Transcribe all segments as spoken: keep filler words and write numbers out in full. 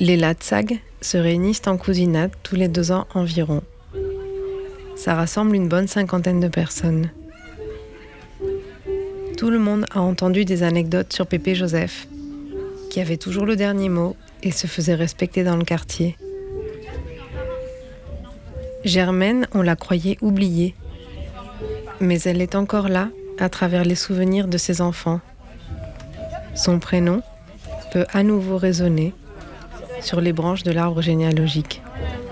Les Latsag se réunissent en cousinade tous les deux ans environ. Ça rassemble une bonne cinquantaine de personnes. Tout le monde a entendu des anecdotes sur Pépé Joseph, qui avait toujours le dernier mot et se faisait respecter dans le quartier. Germaine, on la croyait oubliée, mais elle est encore là à travers les souvenirs de ses enfants. Son prénom peut à nouveau résonner sur les branches de l'arbre généalogique.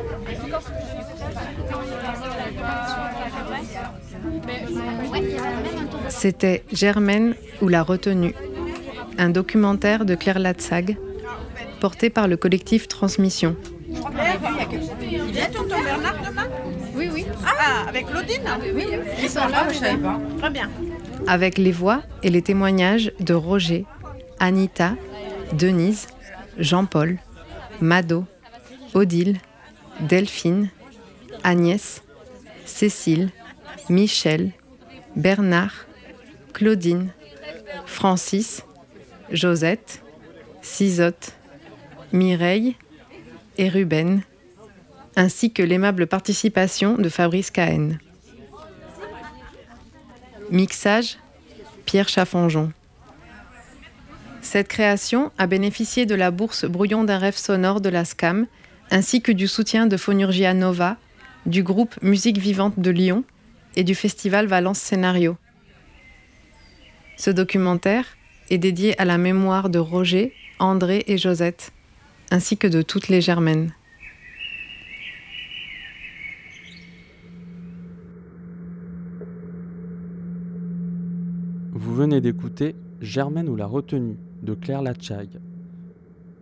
C'était Germaine ou la retenue, un documentaire de Claire Latsag, porté par le collectif Transmission. Il vient tonton Bernard demain ? Oui, oui. Ah, avec Claudine ? Oui, ils sont là, je savais pas. Très bien. Avec les voix et les témoignages de Roger, Anita, Denise, Jean-Paul, Mado, Odile, Delphine, Agnès, Cécile, Michel, Bernard, Claudine, Francis, Josette, Cisotte, Mireille et Ruben, ainsi que l'aimable participation de Fabrice Cahen. Mixage, Pierre Chaffanjon. Cette création a bénéficié de la bourse Brouillon d'un rêve sonore de la S C A M, ainsi que du soutien de Phonurgia Nova, du groupe Musique Vivante de Lyon et du festival Valence Scénario. Ce documentaire est dédié à la mémoire de Roger, André et Josette, ainsi que de toutes les Germaines. Vous venez d'écouter Germaine ou la retenue de Claire Latsag.